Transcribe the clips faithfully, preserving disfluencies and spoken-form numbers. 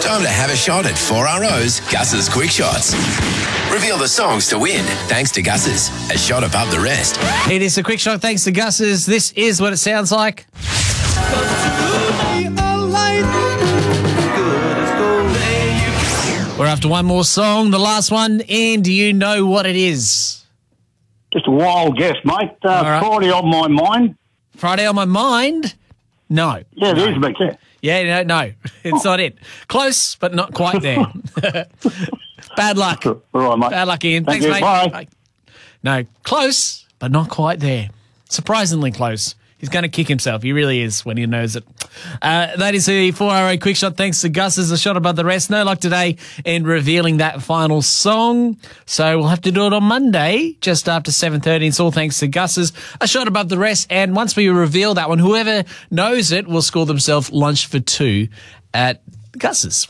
Time to have a shot at four R O's Gus's Quick Shots. Reveal the songs to win thanks to Gus's, a shot above the rest. It is a quick shot thanks to Gus's. This is what it sounds like. We're after one more song, the last one, and do you know what it is? Just a wild guess, mate. Uh, right. Friday on my mind. Friday on my mind? No. Yeah, no. it is, mate. Yeah. Yeah, no, no, it's not it. Close, but not quite there. Bad luck. All right, mate. Bad luck, Ian. Thank Thanks, you. mate. Bye. Bye. No, close, but not quite there. Surprisingly close. He's going to kick himself. He really is when he knows it. Uh, that is the four R O quick shot. Thanks to Gus as a shot above the rest. No luck today in revealing that final song. So we'll have to do it on Monday, just after seven thirty. It's all thanks to Gus's a shot above the rest. And once we reveal that one, whoever knows it will score themselves lunch for two at Gus's.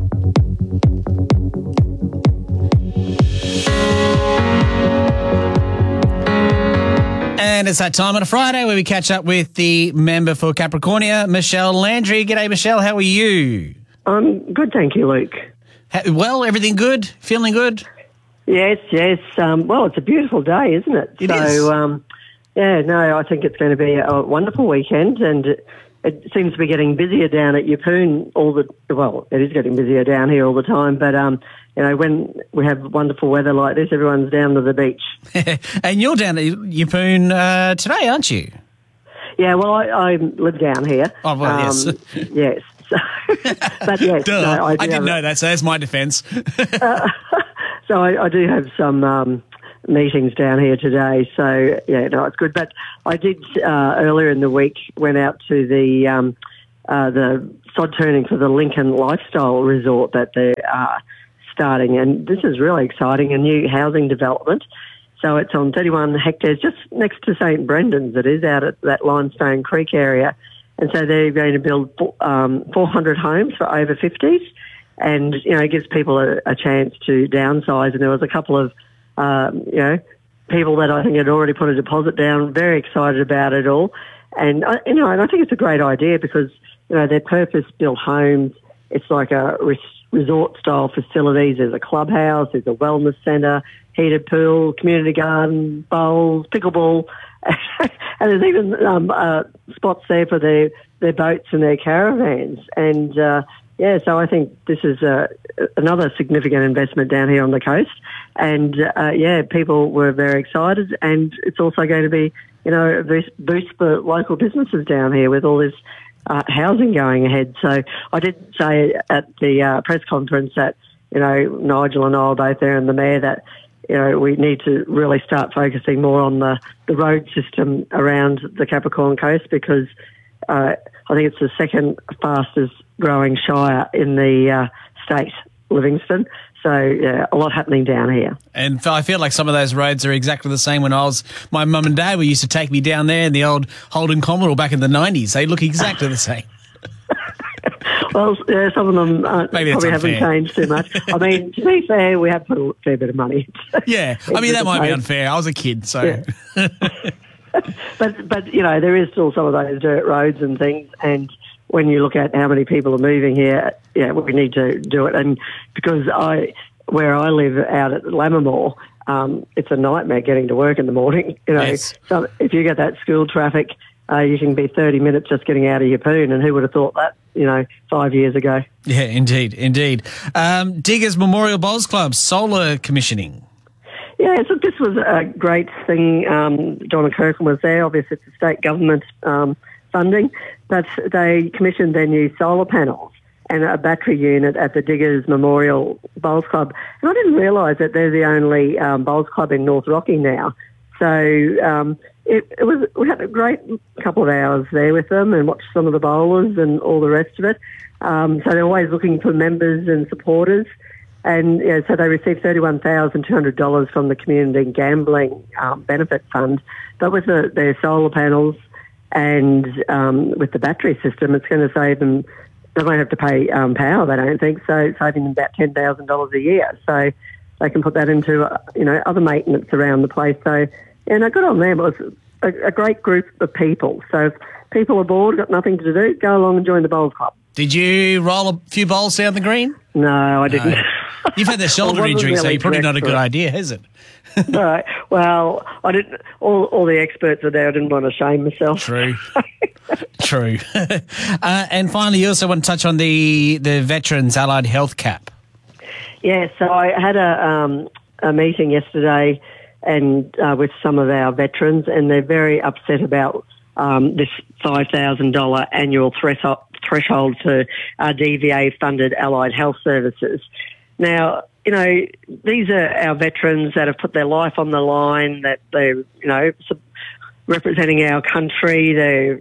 And it's that time on a Friday where we catch up with the member for Capricornia, Michelle Landry. G'day, Michelle. How are you? I'm good, thank you, Luke. Ha- well, everything good? Feeling good? Yes, yes. Um, well, it's a beautiful day, isn't it? It so, is. Um, yeah, no, I think it's going to be a wonderful weekend, and it, it seems to be getting busier down at Yeppoon all the. Well, it is getting busier down here all the time, but um, you know, when we have wonderful weather like this, everyone's down to the beach. And you're down at Yeppoon uh, today, aren't you? Yeah, well, I, I live down here. Oh, well, yes. Um, yes. So, but yes, Duh, no, I, I, do didn't have, know that, so that's my defence. uh, so I, I do have some um, meetings down here today. So yeah, no, it's good. But I did uh, earlier in the week went out to the um, uh, the sod turning for the Lincoln Lifestyle Resort that they're uh, starting, and this is really exciting. A new housing development. So it's on thirty-one hectares, just next to Saint Brendan's. It is out at that Limestone Creek area. And so they're going to build um, four hundred homes for over fifties, and, you know, it gives people a, a chance to downsize. And there was a couple of, um, you know, people that I think had already put a deposit down, very excited about it all. And, I, you know, and I think it's a great idea because, you know, they're purpose-built homes. It's like a res- resort-style facilities. There's a clubhouse, there's a wellness centre, heated pool, community garden, bowls, pickleball. And there's even um, uh, spots there for their, their boats and their caravans. And, uh, yeah, so I think this is uh, another significant investment down here on the coast. And, uh, yeah, people were very excited. And it's also going to be, you know, a boost for local businesses down here with all this uh, housing going ahead. So I did say at the uh, press conference that, you know, Nigel and I were both there and the mayor that, you know, we need to really start focusing more on the, the road system around the Capricorn Coast because uh, I think it's the second fastest growing shire in the uh, state, Livingston. So, yeah, a lot happening down here. And I feel like some of those roads are exactly the same when I was, my mum and dad were used to take me down there in the old Holden Commodore back in the nineties. They look exactly the same. Well, yeah, some of them uh, probably unfair. haven't changed too much. I mean, to be fair, we have put a fair bit of money. Yeah, I mean, that might be unfair. I was a kid, so... Yeah. but, but, you know, there is still some of those dirt roads and things, and when you look at how many people are moving here, yeah, we need to do it. And because I, where I live out at Lammermoor, um, it's a nightmare getting to work in the morning. You know, Yes. so if you get that school traffic, uh, you can be thirty minutes just getting out of Yeppoon, and who would have thought that, you know, five years ago? Yeah, indeed, indeed. Um, Diggers Memorial Bowls Club, solar commissioning. Yeah, so this was a great thing. Um, Donna Kirkham was there. Obviously, it's a state government um, funding, but they commissioned their new solar panels and a battery unit at the Diggers Memorial Bowls Club. And I didn't realise that they're the only um, bowls club in North Rocky now. So um, it, it was. We had a great couple of hours there with them and watched some of the bowlers and all the rest of it. Um, so they're always looking for members and supporters. And yeah, so they received thirty-one thousand two hundred dollars from the Community Gambling um, Benefit Fund. But with the, their solar panels and um, with the battery system, it's going to save them. They won't have to pay um, power, they don't think, so it's saving them about ten thousand dollars a year. So they can put that into, uh, you know, other maintenance around the place. So, yeah, no, good on them. It was a, a great group of people. So if people are bored, got nothing to do, go along and join the bowls club. Did you roll a few bowls down the green? No, I didn't. No. You've had the shoulder I wasn't injury, so really you're probably not a good dressed for it. idea, is it? No, well, I didn't. All, all the experts are there. I didn't want to shame myself. True. True. uh, and finally, you also want to touch on the, the Veterans Allied Health Cap. Yeah, so I had a um, a meeting yesterday, and uh, with some of our veterans, and they're very upset about um, this five thousand dollar annual threshold threshold to uh, D V A funded allied health services. Now, you know, these are our veterans that have put their life on the line, that they're, you know, representing our country. They're,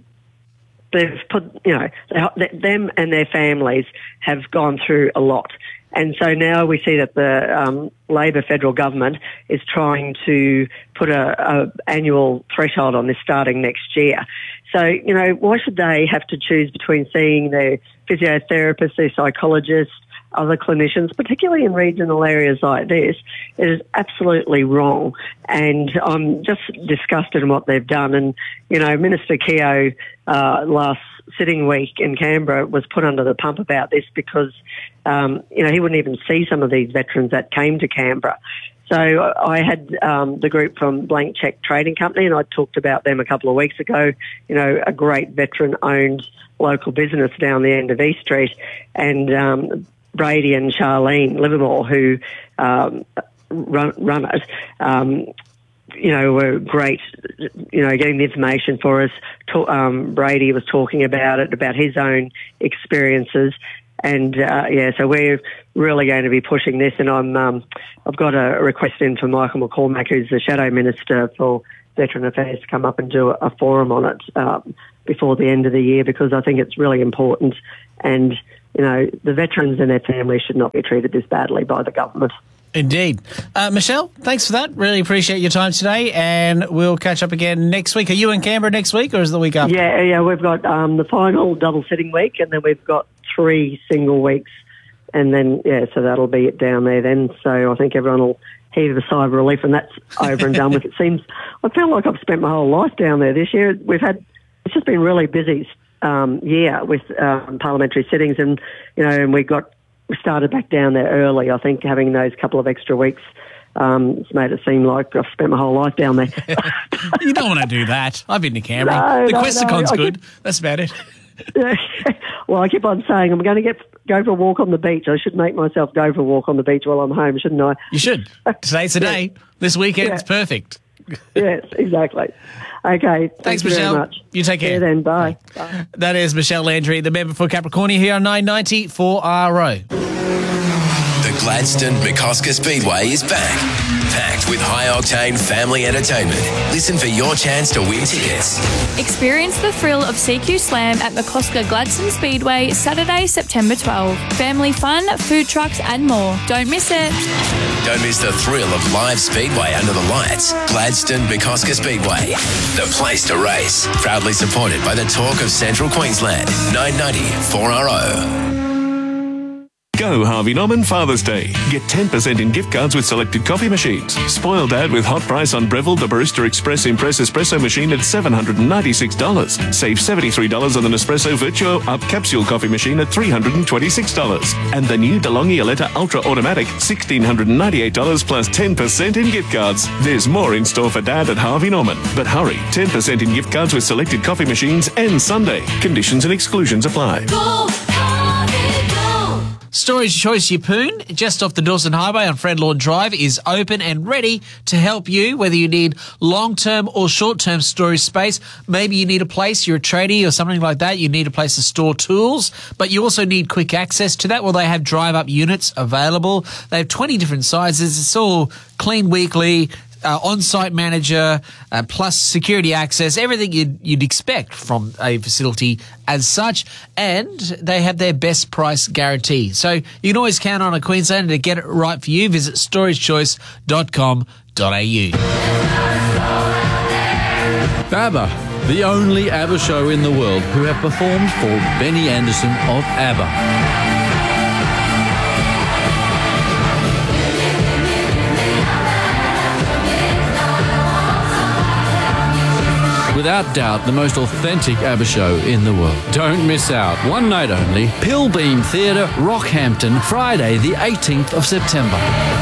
they've put, you know, they, them and their families have gone through a lot. And so now we see that the um, Labor federal government is trying to put a, a annual threshold on this starting next year. So, you know, why should they have to choose between seeing their physiotherapist, their psychologist, other clinicians, particularly in regional areas like this? It is absolutely wrong. And I'm just disgusted in what they've done. And, you know, Minister Keogh uh, last sitting week in Canberra was put under the pump about this because, um, you know, he wouldn't even see some of these veterans that came to Canberra. So I had um, the group from Blank Check Trading Company, and I talked about them a couple of weeks ago, you know, a great veteran-owned local business down the end of East Street. And um, Brady and Charlene Livermore, who um, run, run it, um, you know, were great, you know, getting the information for us. Ta- um, Brady was talking about it, about his own experiences. And, uh, yeah, so we're really going to be pushing this. And I'm, um, I've got a request in for Michael McCormack, who's the Shadow Minister for Veteran Affairs, to come up and do a, a forum on it um, before the end of the year, because I think it's really important. And, you know, the veterans and their families should not be treated this badly by the government. Indeed. Uh, Michelle, thanks for that. Really appreciate your time today, and we'll catch up again next week. Are you in Canberra next week, or is it the week after? Yeah, yeah, we've got um, the final double sitting week, and then we've got three single weeks, and then, yeah, so that'll be it down there then. So I think everyone will heave a sigh of relief, and that's over and done with. It seems, I feel like I've spent my whole life down there this year. We've had, it's just been really busy um, year with um, parliamentary sittings, and, you know, and we got, we started back down there early. I think having those couple of extra weeks um, it's made it seem like I've spent my whole life down there. You don't want to do that. I've been to Canberra. No, the no, Questacon's no, good. Keep, That's about it. Well, I keep on saying I'm going to get go for a walk on the beach. I should make myself go for a walk on the beach while I'm home, shouldn't I? You should. Today's the day. This weekend's Yeah. perfect. Yes, exactly. Okay. Thanks, Thank you Michelle. very much. You take care. Yeah, then. Bye. Bye. That is Michelle Landry, the member for Capricornia here on nine ninety four R O. The Gladstone McCosker Speedway is back, packed with high-octane family entertainment. Listen for your chance to win tickets. Experience the thrill of C Q Slam at McCosker Gladstone Speedway, Saturday, September twelfth. Family fun, food trucks and more. Don't miss it. Don't miss the thrill of live speedway under the lights. Gladstone McCosker Speedway, the place to race. Proudly supported by the Talk of Central Queensland. nine ninety four R O. Go Harvey Norman Father's Day. Get ten percent in gift cards with selected coffee machines. Spoil Dad with hot price on Breville the Barista Express Impress Espresso machine at seven hundred ninety-six dollars. Save seventy-three dollars on the Nespresso Virtuo Up Capsule coffee machine at three hundred twenty-six dollars. And the new DeLonghi Aletta Ultra Automatic, one thousand six hundred ninety-eight dollars plus ten percent in gift cards. There's more in store for Dad at Harvey Norman. But hurry, ten percent in gift cards with selected coffee machines ends Sunday. Conditions and exclusions apply. Go, Harvey, go! Storage Choice Yeppoon, just off the Dawson Highway on Fredlawn Drive, is open and ready to help you, whether you need long-term or short-term storage space. Maybe you need a place, you're a tradie or something like that, you need a place to store tools, but you also need quick access to that. Well, they have drive-up units available. They have twenty different sizes. It's all clean weekly, Uh, on-site manager, uh, plus security access, everything you'd, you'd expect from a facility as such, and they have their best price guarantee. So you can always count on a Queenslander to get it right for you. Visit storage choice dot com dot a u. ABBA, the only ABBA show in the world who have performed for Benny Andersson of ABBA. without doubt the most authentic ABBA show in the world. Don't miss out. One night only. Pilbeam Theatre, Rockhampton, Friday the eighteenth of September.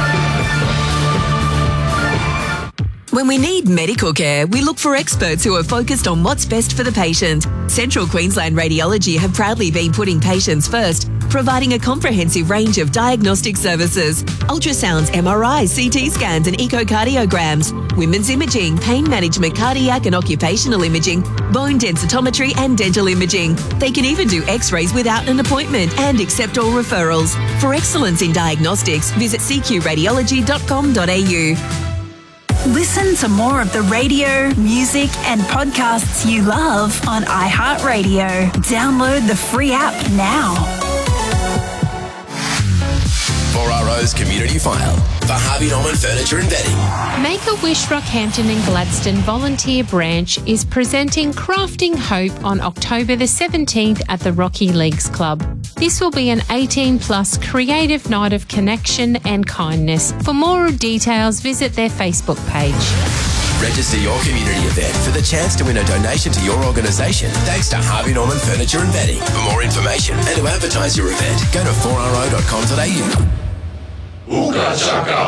When we need medical care, we look for experts who are focused on what's best for the patient. Central Queensland Radiology have proudly been putting patients first, providing a comprehensive range of diagnostic services: ultrasounds, M R Is, C T scans and echocardiograms, women's imaging, pain management, cardiac and occupational imaging, bone densitometry and dental imaging. They can even do x-rays without an appointment and accept all referrals. For excellence in diagnostics, visit c q radiology dot com dot a u. Listen to more of the radio, music and podcasts you love on iHeartRadio. Download the free app now. four R O's Community File for Harvey Norman Furniture and Bedding. Make-A-Wish Rockhampton and Gladstone Volunteer Branch is presenting Crafting Hope on October the seventeenth at the Rocky Leagues Club. This will be an eighteen plus creative night of connection and kindness. For more details, visit their Facebook page. Register your community event for the chance to win a donation to your organisation thanks to Harvey Norman Furniture and Bedding. For more information and to advertise your event, go to four r o dot com dot a u. Ooga chaka,